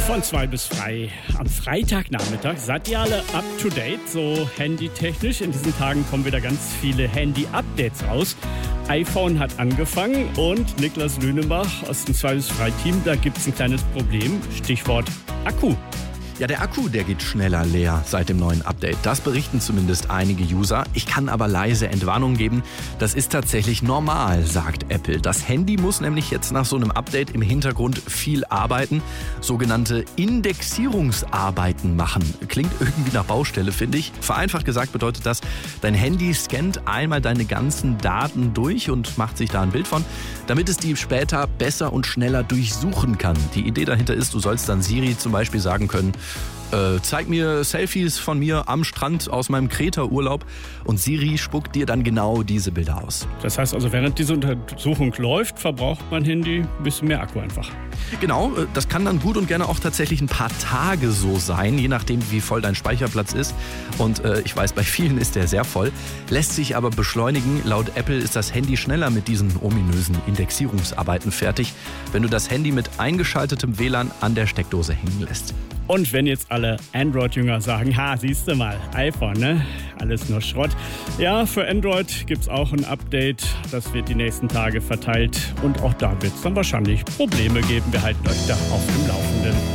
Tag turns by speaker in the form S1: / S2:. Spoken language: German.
S1: Von 2 bis frei am Freitagnachmittag. Seid ihr alle up to date, so handytechnisch? In diesen Tagen kommen wieder ganz viele Handy-Updates raus. iPhone hat angefangen und Niklas Lüneburg aus dem 2 bis frei Team, da gibt es ein kleines Problem. Stichwort Akku.
S2: Ja, der Akku, der geht schneller leer seit dem neuen Update. Das berichten zumindest einige User. Ich kann aber leise Entwarnung geben. Das ist tatsächlich normal, sagt Apple. Das Handy muss nämlich jetzt nach so einem Update im Hintergrund viel arbeiten. Sogenannte Indexierungsarbeiten machen. Klingt irgendwie nach Baustelle, finde ich. Vereinfacht gesagt bedeutet das, dein Handy scannt einmal deine ganzen Daten durch und macht sich da ein Bild von, damit es die später besser und schneller durchsuchen kann. Die Idee dahinter ist, du sollst dann Siri zum Beispiel sagen können, zeig mir Selfies von mir am Strand aus meinem Kreta-Urlaub und Siri spuckt dir dann genau diese Bilder aus.
S1: Das heißt also, während diese Untersuchung läuft, verbraucht mein Handy ein bisschen mehr Akku einfach.
S2: Genau, das kann dann gut und gerne auch tatsächlich ein paar Tage so sein, je nachdem wie voll dein Speicherplatz ist. Und ich weiß, bei vielen ist der sehr voll, lässt sich aber beschleunigen. Laut Apple ist das Handy schneller mit diesen ominösen Indexierungsarbeiten fertig, wenn du das Handy mit eingeschaltetem WLAN an der Steckdose hängen lässt.
S1: Und wenn jetzt alle Android-Jünger sagen, siehst du mal, iPhone, ne? Alles nur Schrott. Ja, für Android gibt's auch ein Update. Das wird die nächsten Tage verteilt. Und auch da wird's dann wahrscheinlich Probleme geben. Wir halten euch da auf dem Laufenden.